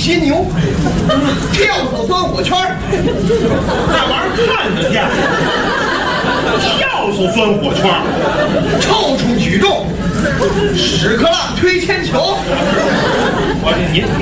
骑牛，跳蚤钻火圈， 那玩意儿看得见，跳蚤钻火圈， 臭虫举重，屎壳郎推铅球。 我这您。